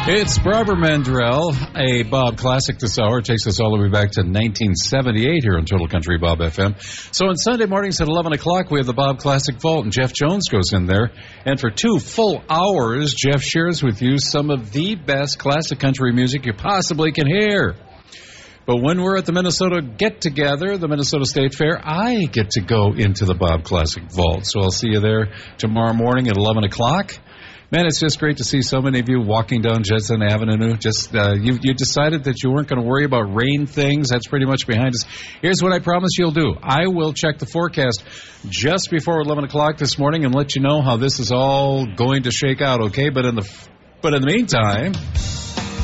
It's Barbara Mandrell, a Bob classic this hour. It takes us all the way back to 1978 here on Total Country Bob FM. So on Sunday mornings at 11 o'clock, we have the Bob Classic Vault, and Jeff Jones goes in there. And for 2 full hours, Jeff shares with you some of the best classic country music you possibly can hear. But when we're at the Minnesota get-together, the Minnesota State Fair, I get to go into the Bob Classic Vault. So I'll see you there tomorrow morning at 11 o'clock. Man, it's just great to see so many of you walking down Judson Avenue. Just you decided that you weren't going to worry about rain things. That's pretty much behind us. Here's what I promise you'll do. I will check the forecast just before 11 o'clock this morning and let you know how this is all going to shake out, okay? But in the meantime...